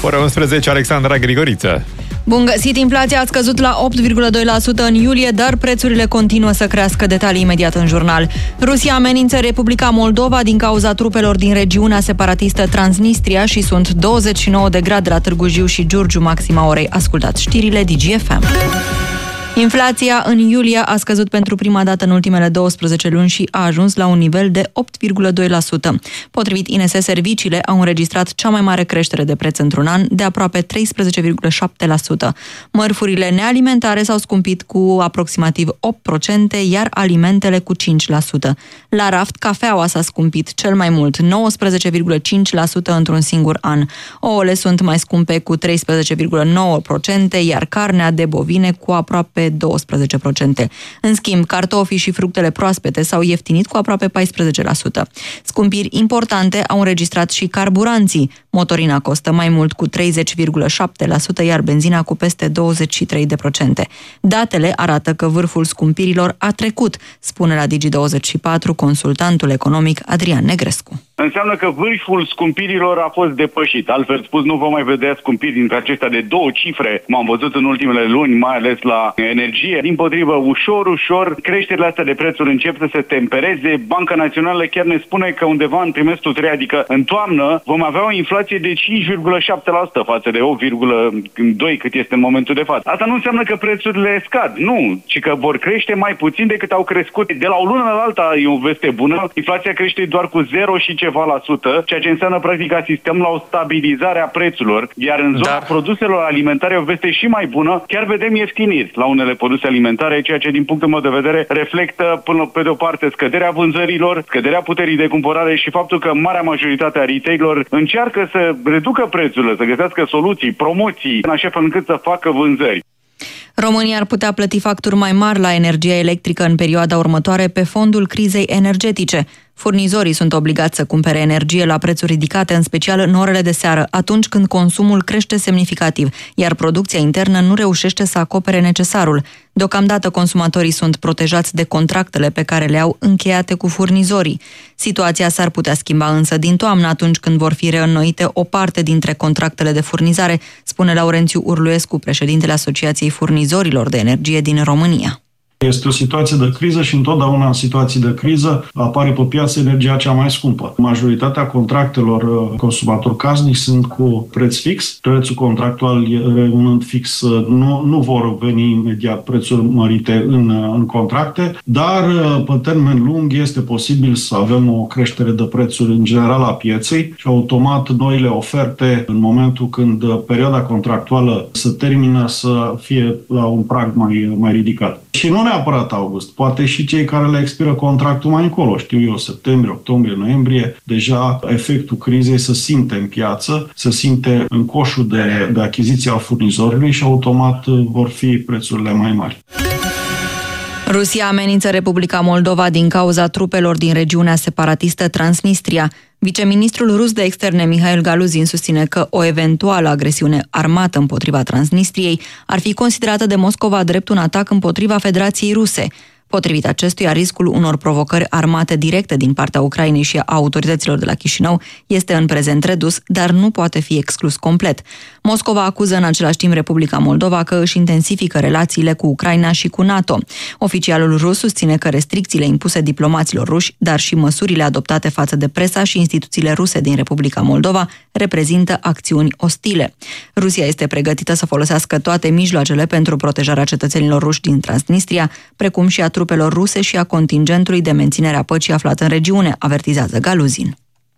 Ora 11, Alexandra Grigoriță. Bun găsit! Inflația a scăzut la 8,2% în iulie, dar prețurile continuă să crească. Detalii imediat în jurnal. Rusia amenință Republica Moldova din cauza trupelor din regiunea separatistă Transnistria și sunt 29 de grade la Târgu Jiu și Giurgiu, maxima orei. Ascultați știrile DGFM. Inflația în iulie a scăzut pentru prima dată în ultimele 12 luni și a ajuns la un nivel de 8,2%. Potrivit INS, serviciile au înregistrat cea mai mare creștere de preț într-un an, de aproape 13,7%. Mărfurile nealimentare s-au scumpit cu aproximativ 8%, iar alimentele cu 5%. La raft, cafeaua s-a scumpit cel mai mult, 19,5% într-un singur an. Ouăle sunt mai scumpe cu 13,9%, iar carnea de bovine cu aproape 12%. În schimb, cartofii și fructele proaspete s-au ieftinit cu aproape 14%. Scumpiri importante au înregistrat și carburanții. Motorina costă mai mult cu 30,7%, iar benzina cu peste 23%. Datele arată că vârful scumpirilor a trecut, spune la Digi24 consultantul economic Adrian Negrescu. Înseamnă că vârful scumpirilor a fost depășit. Altfel spus, nu vom mai vedea scumpiri dintre acestea de 2 cifre, cum am văzut în ultimele luni, mai ales la energie. Dimpotrivă, ușor, creșterile astea de prețuri încep să se tempereze. Banca Națională chiar ne spune că undeva în trimestrul 3, adică în toamnă, vom avea o inflație de 5,7% față de 8,2% cât este în momentul de față. Asta nu înseamnă că prețurile scad, nu, ci că vor crește mai puțin decât au crescut. De la o lună la alta e o veste bună, inflația crește doar cu 0 și ceva la sută, ceea ce înseamnă practic că asistăm la o stabilizare a prețurilor, iar în zona produselor alimentare o veste și mai bună, chiar vedem ieftiniri la unele produse alimentare, ceea ce din punctul meu de vedere reflectă până pe de o parte scăderea vânzărilor, scăderea puterii de cumpărare și faptul că marea majoritate a retailerilor încearcă să reducă prețurile, să găsească soluții, promoții, în așa fel încât să facă vânzări. România ar putea plăti facturi mai mari la energia electrică în perioada următoare pe fondul crizei energetice. Furnizorii sunt obligați să cumpere energie la prețuri ridicate, în special în orele de seară, atunci când consumul crește semnificativ, iar producția internă nu reușește să acopere necesarul. Deocamdată consumatorii sunt protejați de contractele pe care le-au încheiate cu furnizorii. Situația s-ar putea schimba însă din toamnă, atunci când vor fi reînnoite o parte dintre contractele de furnizare, spune Laurențiu Urluescu, președintele Asociației Furnizorilor de Energie din România. Este o situație de criză și întotdeauna în situații de criză apare pe piață energia cea mai scumpă. Majoritatea contractelor consumator casnic sunt cu preț fix. Prețul contractual rămânând fix, nu vor veni imediat prețuri mărite în contracte, dar pe termen lung este posibil să avem o creștere de prețuri în general a pieței și automat noile oferte, în momentul când perioada contractuală se termină, să fie la un prag mai ridicat. Și nu neapărat august, poate și cei care le expiră contractul mai încolo, știu eu, septembrie, octombrie, noiembrie, deja efectul crizei se simte în piață, se simte în coșul de achiziție al furnizorului și automat vor fi prețurile mai mari. Rusia amenință Republica Moldova din cauza trupelor din regiunea separatistă Transnistria. Viceministrul rus de externe Mihail Galuzin susține că o eventuală agresiune armată împotriva Transnistriei ar fi considerată de Moscova drept un atac împotriva Federației Ruse. Potrivit acestuia, riscul unor provocări armate directe din partea Ucrainei și a autorităților de la Chișinău este în prezent redus, dar nu poate fi exclus complet. Moscova acuză în același timp Republica Moldova că își intensifică relațiile cu Ucraina și cu NATO. Oficialul rus susține că restricțiile impuse diplomaților ruși, dar și măsurile adoptate față de presa și instituțiile ruse din Republica Moldova reprezintă acțiuni ostile. Rusia este pregătită să folosească toate mijloacele pentru protejarea cetățenilor ruși din Transnistria, precum și a trupelor ruse și a contingentului de menținere a păcii aflat în regiune, avertizează Galuzin.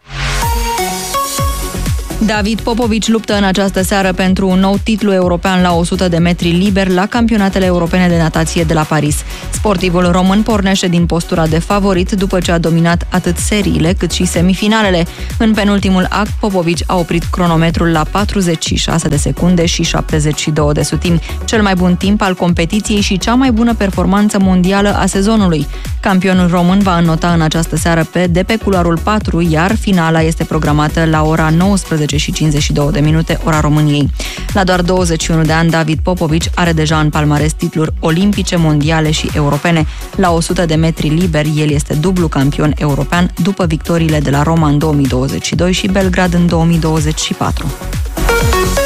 David Popovici luptă în această seară pentru un nou titlu european la 100 de metri liber la campionatele europene de natație de la Paris. Sportivul român pornește din postura de favorit după ce a dominat atât seriile cât și semifinalele. În penultimul act, Popovici a oprit cronometrul la 46 de secunde și 72 de sutimi, cel mai bun timp al competiției și cea mai bună performanță mondială a sezonului. Campionul român va înnota în această seară de pe culoarul 4, iar finala este programată la ora 19:52 ora României. La doar 21 de ani, David Popovici are deja în palmares titluri olimpice, mondiale și europene. La 100 de metri liber, el este dublu campion european după victoriile de la Roma în 2022 și Belgrad în 2024.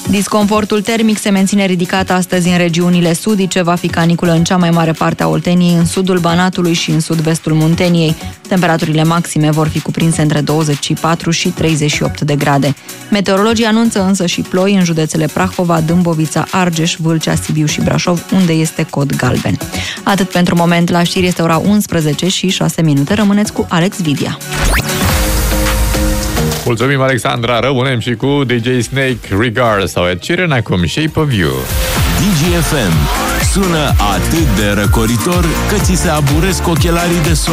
Disconfortul termic se menține ridicat astăzi în regiunile sudice. Va fi caniculă în cea mai mare parte a Olteniei, în sudul Banatului și în sud-vestul Munteniei. Temperaturile maxime vor fi cuprinse între 24 și 38 de grade. Meteorologii anunță însă și ploi în județele Prahova, Dâmbovița, Argeș, Vâlcea, Sibiu și Brașov, unde este cod galben. Atât pentru moment. La știri este ora 11 și 6 minute. Rămâneți cu Alex Vidia. Mulțumim, Alexandra. Rămânem și cu DJ Snake, Regard sau Ed Sheeran, acum Shape of You. DGFM sună atât de răcoritor că ți se aburesc ochelarii de soare.